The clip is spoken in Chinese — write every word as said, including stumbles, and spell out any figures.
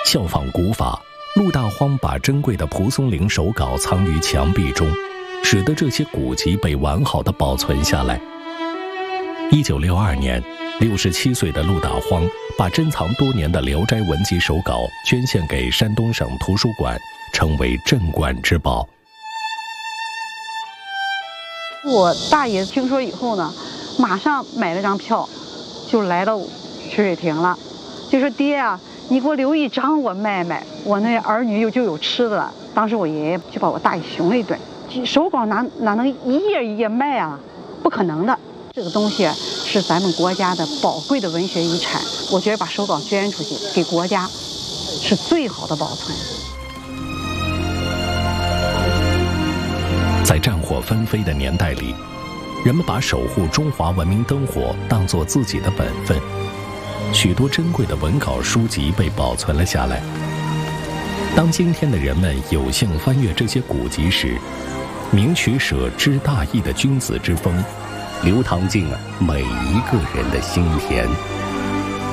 效仿古法，陆大荒把珍贵的蒲松龄手稿藏于墙壁中，使得这些古籍被完好地保存下来。一九六二年，六十七岁的陆大荒把珍藏多年的《聊斋文集》手稿捐献给山东省图书馆，成为镇馆之宝。 我大爷听说以后呢，马上买了张票，就来到曲水亭了，就说：“爹啊，你给我留一张，我卖卖，我那儿女又就有吃的了。”当时我爷爷就把我大爷熊了一顿，手稿哪哪能一页一页卖啊？不可能的。这个东西是咱们国家的宝贵的文学遗产，我觉得把手稿捐出去给国家，是最好的保存。 在战火纷飞的年代里，人们把守护中华文明灯火当作自己的本分，许多珍贵的文稿书籍被保存了下来。当今天的人们有幸翻阅这些古籍时，明取舍知大义的君子之风流淌进每一个人的心田。